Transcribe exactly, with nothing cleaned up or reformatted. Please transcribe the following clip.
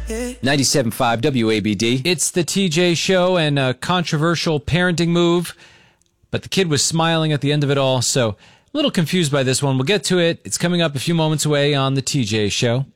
ninety-seven point five W A B D. It's the T J Show and a controversial parenting move, but the kid was smiling at the end of it all, so a little confused by this one. We'll get to it. It's coming up a few moments away on the T J Show.